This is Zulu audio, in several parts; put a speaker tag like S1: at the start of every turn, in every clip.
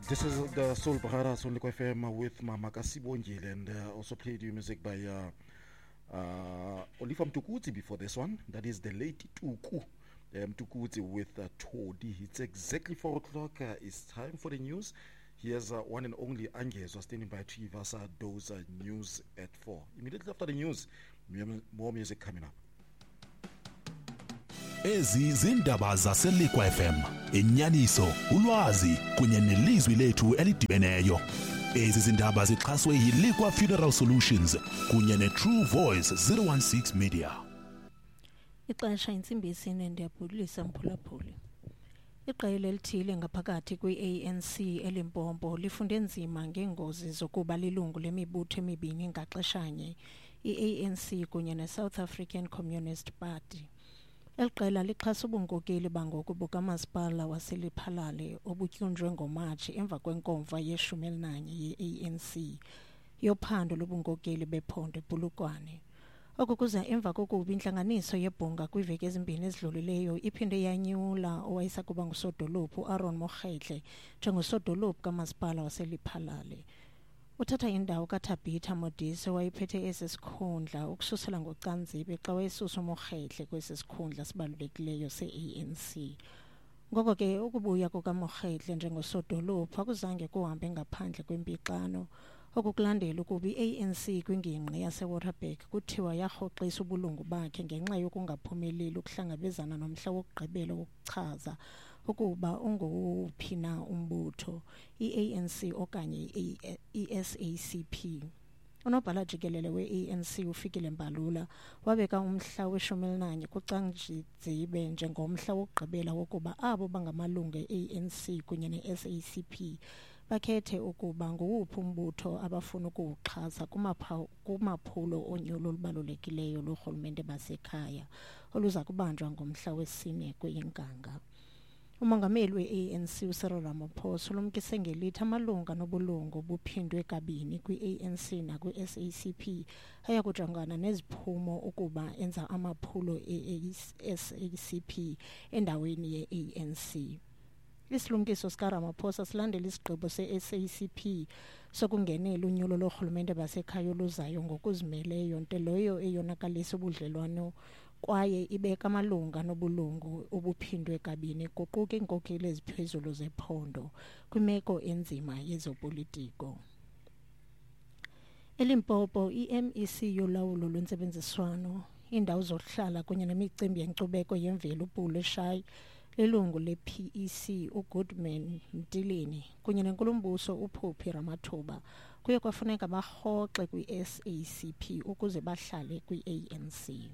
S1: This is the Soul Bahara Soul FM with Mama Kasibonjile, and also played you music by Olifa Mtukudzi before this one. That is the late Tuku Mtukudzi with Todi. It's exactly 4 o'clock. It's time for the news. Here's one and only Angezwa standing by to give us those news at 4. Immediately after the news, more music coming up.
S2: Ezi zindaba zaseLikwa FM, inyaniso, ulwazi kunye nelizwi lethu elidibeneyo. Ezi zindaba zixhaswe yiLikwa Funeral Solutions kunye neTrue Voice 016 Media.
S3: Ixesha intsimbi isine ndiyabhulisa mphulaphuli. Iqela elithile ngaphakathi kwi-ANC eLimpopo lifunde nzima ngeengozi zokuba lilungu lemibutho emibini ngaxeshanye, i-ANC kunye neSouth African Communist Party. Eliqela lixhasa ubunkokeli bangoku bukamasipala waseLiphalale obutyunjwe ngoMatshi emva kwenkomfa ye-11 ye-ANC yophando lobunkokeli bephondo ePolokwane. Oku kuza emva kokuba intlanganiso yebhunga kwiveki ezimbini ezidlulileyo iphinde yanyula owayesakuba ngusodolophu Aaron Mokgetle njengosodolophu kamasipala waseLiphalale. Uthatha indawo kaThabitha Modise wayephethe esi sikhundla ukususela ngoCanzibe xa wayesusa uMokgetle kwesi sikhundla sibalulekileyo se-ANC. Ngoko ke ukubuya kukaMokgetle njengosodolophu akuzange kuhambe ngaphandle kwempixano. Okukulandela ukuba i-ANC kwingingqi yaseWaterberg kuthiwa yarhoxisa ubulungu bakhe ngenxa yokungaphumeleli ukuhlangabezana nomhla wokugqibela wokuchaza ukuba ungowuphi na umbutho, i-ANC okanye i-SACP. Unobhala jikelele we-ANC uFikile Mbalula wabeka umhla we-11 kuCanzibe njengomhla wokugqibela wokuba abo bangamalungu e-ANC kunye ne-SACP bakhethe ukuba ngowuphi umbutho abafuna ukuwuxhasa kumaphulo onyulo olubalulekileyo lorhulumente basekhaya oluza kubanjwa ngomhla we-4 kweyeNkanga. Umongameli we-ANC uCyril Ramaphosa ulumkise ngelithi amalunga nobulungu buphindwe kabini kwi-ANC nakwi-SACP ayakujongana neziphumo ukuba enza amaphulo e-SACP endaweni ye-ANC. Isilumkiso sikaRamaphosa silandela isigqibo se-SACP sokungenela unyulo lorhulumente basekhaya oluzayo ngokuzimeleyo, nto leyo eyonakalisa ubudlelwano kwaye ibeka amalunga nobulungu obuphindwe kabini kuquka iinkokeli eziphezulu zephondo kwimeko enzima yezopolitiko. eLimpopo, i-MEC yolawulo lwentsebenziswano, iindawo zokuhlala kunye nemicimbi yenkcubeko yemveli uPule Shai, lilungu le-PEC uGoodman Mtileni kunye nenkulumbuso uPhuphi Ramathuba kuye kwafuneka barhoxe kwi-SACP ukuze bahlale kwi-ANC.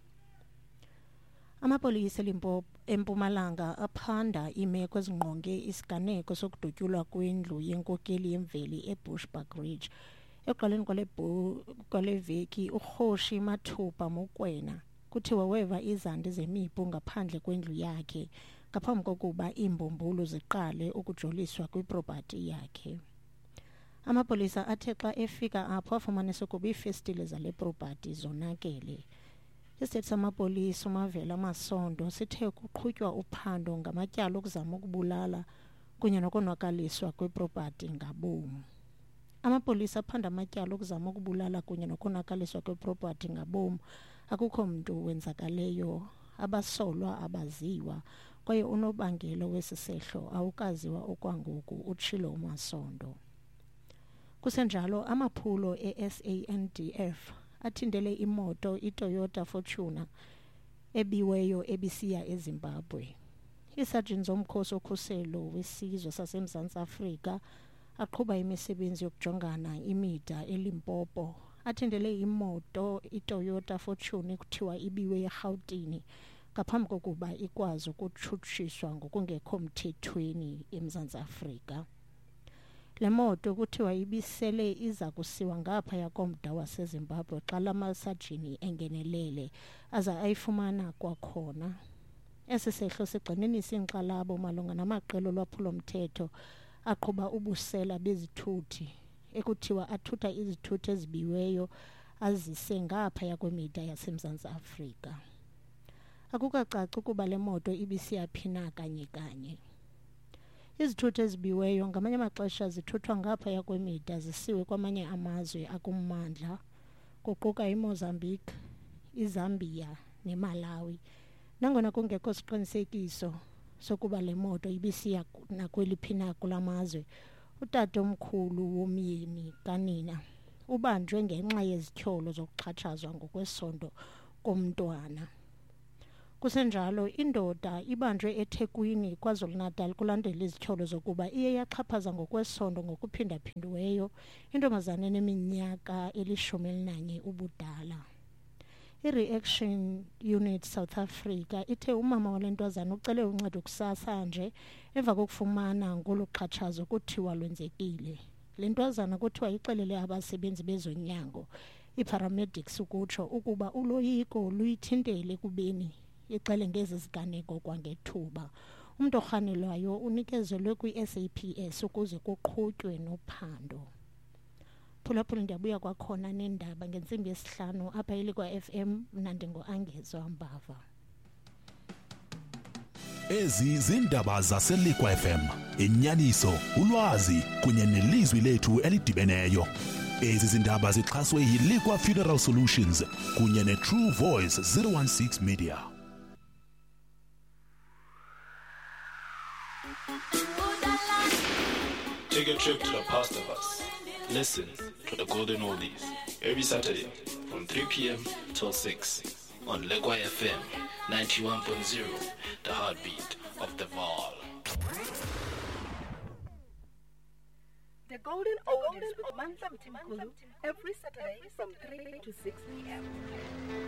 S3: Amapolisa eLimpopo eMpumalanga aphanda imeko ezingqonge isiganeko sokudutyulwa kwendlu yenkokeli yemveli eBushbuck Ridge. Ekuqaleni kwale veki uRhoshi Mathupa Mokwena kuthiwa weva izandi zemipu ngaphandle kwendlu yakhe ngaphambi kokuba iimbumbulu ziqale ukujoliswa kwiproperty yakhe. Amapolisa athe xa efika apho afumanisa ukuba iifestile zale property zonakele. Isithethe samapolisa uMavela Masondo sithe kuqhutywa uphando ngamatyala okuzama ukubulala kunye nokonakaliswa kweproperty ngabomu. Amapolisa aphanda amatyala okuzama ukubulala kunye nokonakaliswa kweproperty ngabomu. Akukho mntu wenzakaleyo, abasolwa abaziwa kwaye unobangela wesisehlo awukaziwa okwangoku, utshilo uMasondo. Kusenjalo amaphulo e-SANDF athindele imoto iToyota Fortuner ebiweyo ebisiya eZimbabwe. Isajini zomkhosi okhuselo wesizwe saseMzantsi Afrika aqhuba imisebenzi yokujongana imida eLimpopo athindele imoto iToyota Fortuner kuthiwa ibiwe eGauteng ngaphambi kokuba ikwazi ukutshutshiswa ngokungekho mthethweni eMzantsi Afrika. Le moto kuthiwa ibisele iza kusiwa ngaphaya komda waseZimbabwe xa lamasajini engenelele aza ayifumana kwakhona. Esi sehlo sigxininisa inkxalabo malunga namaqela olwaphulomthetho aqhuba ubusela bezithuthi ekuthiwa athutha izithuthi ezibiweyo azise ngaphaya kwemida yaseMzantsi Afrika. Akukacaci ukuba le moto ibisiyaphi na kanye. Izithuthi ezibiweyo ngamanye amaxesha zithuthwa ngaphaya kwemida zisiwe kwamanye amazwe akummandla kuquka iMozambique, iZambia neMalawi. Nangona kungekho siqinisekiso sokuba le moto ibisiya nakweliphi na kulamazwe, utatomkhulu womyeni kanina ubanjwe ngenxa yezityholo zokuxhatshazwa ngokwesondo komntwana. Kusenjalo indoda ibanjwe eThekwini KwaZulu-Natal kulandela izityholo zokuba iye yaxhaphaza ngokwesondo ngokuphindaphindiweyo intombazana eneminyaka 11 ubudala. I-Reaction Unit South Africa ithe umama walentwazana ucele uncedo kusasa nje emva kokufumana ngolu xhatshazo kuthiwa lwenzekile. Le ntwazana kuthiwa ixelele abasebenzi bezonyango, i-paramedics ukutsho, ukuba uloyiko luyithintele kubeni icele ngezi ziganeko kwangethuba. Umntu orhanelwayo unikezelwe kwi-SAPS ukuze kuqhutywe nophando. Phulaphula ndiyabuya kwakhona nendaba ngentsimbi yesihlanu apha iLikwa-FM. Mna ndingu-Angezwa Mbava.
S2: Ezi zindaba zaseLikwa-FM, inyaniso, ulwazi kunye nelizwi lethu elidibeneyo. Ezi zindaba zixhaswe yiLikwa Funeral Solutions kunye neTrue Voice 016 Media.
S4: Take a trip to the past of us. Listen to the Golden Oldies every Saturday from 3 p.m. till 6 on Likwa-FM 91.0, the heartbeat of the Vaal.
S5: The Golden Oldies with Mansa Mtimkulu every Saturday from 3 to 6 p.m.